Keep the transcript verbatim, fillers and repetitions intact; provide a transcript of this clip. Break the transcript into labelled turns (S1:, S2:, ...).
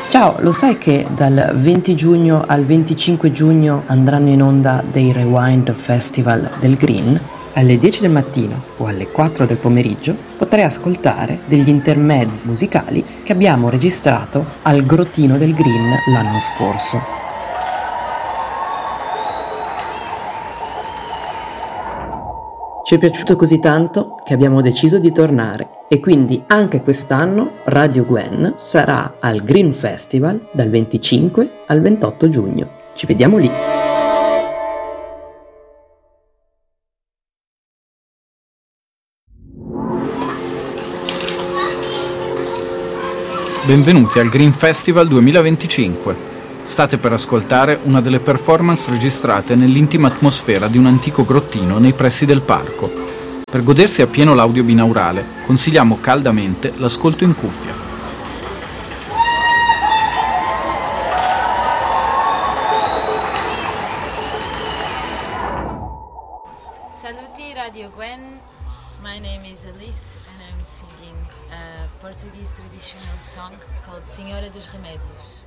S1: Ciao, lo sai che dal venti giugno al venticinque giugno andranno in onda dei Rewind Festival del Green? Alle dieci del mattino o alle quattro del pomeriggio potrai ascoltare degli intermezzi musicali che abbiamo registrato al Grottino del Green l'anno scorso. Ci è piaciuto così tanto che abbiamo deciso di tornare e quindi anche quest'anno Radio Gwen sarà al Green Festival dal venticinque al ventotto giugno. Ci vediamo lì!
S2: Benvenuti al Green Festival duemilaventicinque. State per ascoltare una delle performance registrate nell'intima atmosfera di un antico grottino nei pressi del parco. Per godersi appieno l'audio binaurale, consigliamo caldamente l'ascolto in cuffia.
S3: Saluti Radio Gwen, my name is Alice and I'm singing a Portuguese traditional song called Senhora dos Remédios.